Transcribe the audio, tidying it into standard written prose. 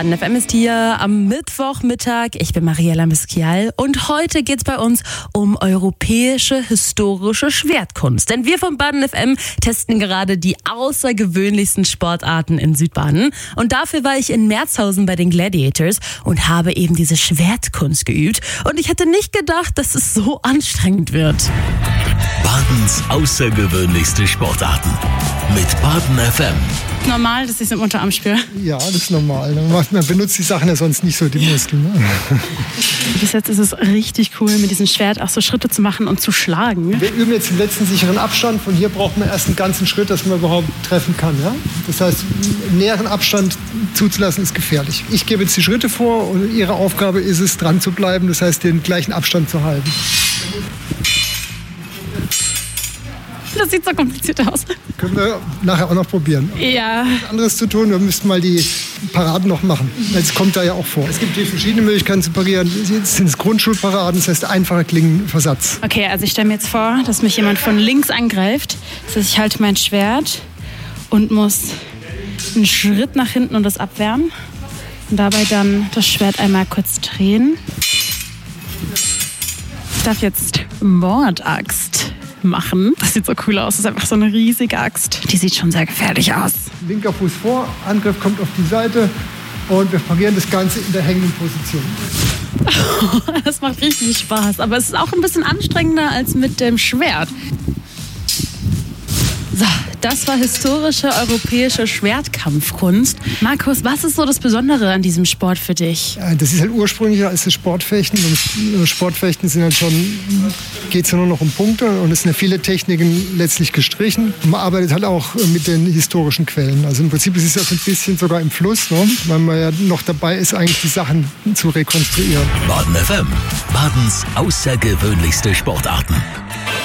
Baden FM ist hier am Mittwochmittag. Ich bin Mariella Miskial und heute geht's bei uns um europäische historische Schwertkunst. Denn wir von Baden FM testen gerade die außergewöhnlichsten Sportarten in Südbaden. Und dafür war ich in Merzhausen bei den Gladiators und habe eben diese Schwertkunst geübt. Und ich hätte nicht gedacht, dass es so anstrengend wird. Badens außergewöhnlichste Sportarten mit Baden FM. Normal, dass ich es im Unterarm spüre. Ja, das ist normal. Man benutzt die Sachen ja sonst nicht so, die Muskeln. Ne? Bis jetzt ist es richtig cool, mit diesem Schwert auch so Schritte zu machen und zu schlagen. Wir üben jetzt den letzten sicheren Abstand. Von hier braucht man erst einen ganzen Schritt, dass man überhaupt treffen kann. Ja? Das heißt, einen näheren Abstand zuzulassen ist gefährlich. Ich gebe jetzt die Schritte vor und Ihre Aufgabe ist es, dran zu bleiben. Das heißt, den gleichen Abstand zu halten. Das sieht so kompliziert aus. Können wir nachher auch noch probieren. Ja. Anderes zu tun, wir müssten mal die Paraden noch machen. Das kommt da ja auch vor. Es gibt hier verschiedene Möglichkeiten zu parieren. Jetzt sind es Grundschulparaden, das heißt einfacher Klingenversatz. Okay, also ich stelle mir jetzt vor, dass mich jemand von links angreift. Das heißt, ich halte mein Schwert und muss einen Schritt nach hinten und das abwehren. Und dabei dann das Schwert einmal kurz drehen. Ich darf jetzt Mordaxt machen. Das sieht so cool aus. Das ist einfach so eine riesige Axt. Die sieht schon sehr gefährlich aus. Linker Fuß vor, Angriff kommt auf die Seite und wir parieren das Ganze in der hängenden Position. Das macht richtig Spaß, aber es ist auch ein bisschen anstrengender als mit dem Schwert. So, das war historische europäische Schwertkampfkunst. Markus, was ist so das Besondere an diesem Sport für dich? Ja, das ist halt ursprünglicher als das Sportfechten. Und Sportfechten sind halt geht es ja nur noch um Punkte und es sind ja viele Techniken letztlich gestrichen. Und man arbeitet halt auch mit den historischen Quellen. Also im Prinzip ist es ja so ein bisschen sogar im Fluss, ne? Weil man ja noch dabei ist, eigentlich die Sachen zu rekonstruieren. Baden FM, Badens außergewöhnlichste Sportarten.